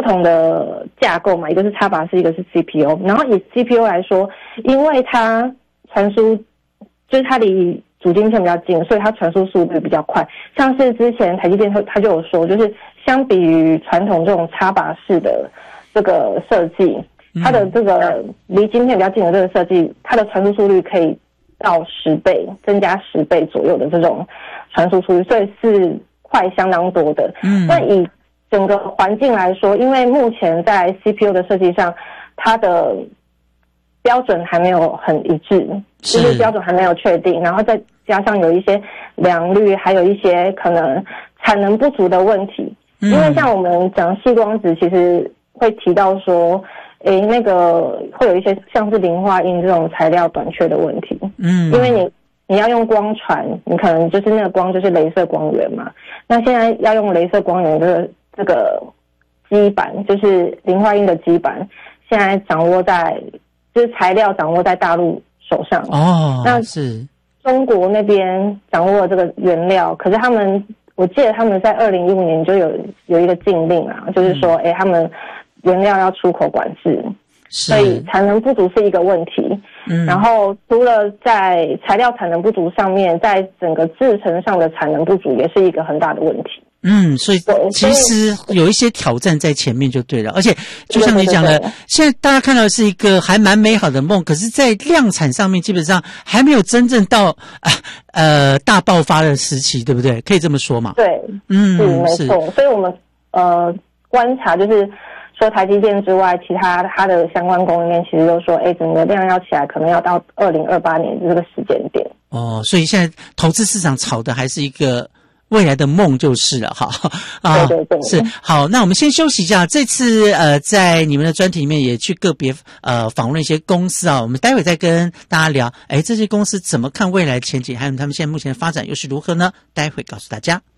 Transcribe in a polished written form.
不同的架构嘛，一个是插拔式，一个是 CPU。然后以 CPU 来说，因为它传输就是它离主晶片比较近，所以它传输速度比较快。像是之前台积电它就有说，就是相比于传统这种插拔式的这个设计，它的这个离晶片比较近的这个设计，它的传输速率可以到10倍，增加10倍左右的这种传输速率，所以是快相当多的。那以整个环境来说，因为目前在 CPU 的设计上，它的标准还没有很一致，就是标准还没有确定，然后再加上有一些良率，还有一些可能产能不足的问题。因为像我们讲矽光子，其实会提到说，那个会有一些像是磷化铟这种材料短缺的问题。因为你要用光传，你可能就是那个光就是雷射光源嘛。那现在要用雷射光源的这个基板，就是磷化铟的基板，现在掌握在就是材料掌握在大陆手上。那是中国那边掌握了这个原料，可是我记得他们在2015年就有一个禁令啊，就是说，他们原料要出口管制，所以产能不足是一个问题。然后除了在材料产能不足上面，在整个制程上的产能不足也是一个很大的问题。 所以其实有一些挑战在前面就对了，而且就像你讲的，现在大家看到的是一个还蛮美好的梦，可是在量产上面基本上还没有真正到大爆发的时期，对不对？可以这么说嘛？ 对，没错。所以我们观察就是说台积电之外，其他它的相关供应链其实都说，整个量要起来可能要到2028年这个时间点。 所以现在投资市场炒的还是一个未来的梦就是了哈。 对， 是好。那我们先休息一下。这次在你们的专题里面也去个别访问一些公司啊，我们待会再跟大家聊，这些公司怎么看未来前景，还有他们现在目前的发展又是如何呢？待会告诉大家。